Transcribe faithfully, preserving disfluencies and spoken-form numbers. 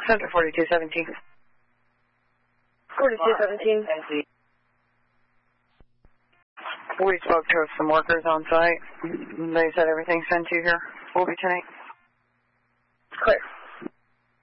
Center forty-two seventeen. forty-two seventeen. We spoke to some workers on site. They said everything's sent to here. We'll be tonight. Clear.